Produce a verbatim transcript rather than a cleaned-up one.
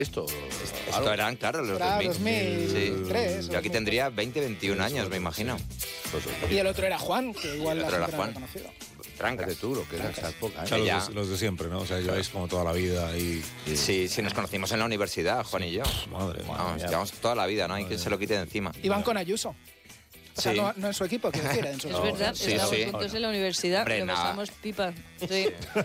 Esto, Esto eran, claro, los Era dos mil. dos mil tres, Sí. Yo aquí tendría veinte, veintiún años, me imagino. Y el otro era Juan, que igual El la otro era gente no Juan. lo ha conocido. Trancas. de tú, lo que era esa época. O ¿eh? sea, los, Ya. de, los de siempre, ¿no? O sea, lleváis como toda la vida y... Sí, sí, nos conocimos en la universidad, Juan y yo. Madre mía. Vamos, llevamos toda la vida, no hay que se lo quite de encima. Iban con Ayuso. O sea, Sí. no, no en su equipo, quiero decir, en su Es verdad, Sí, estábamos sí. juntos en la universidad, Hombre, lo nada. pasamos pipa. Sí.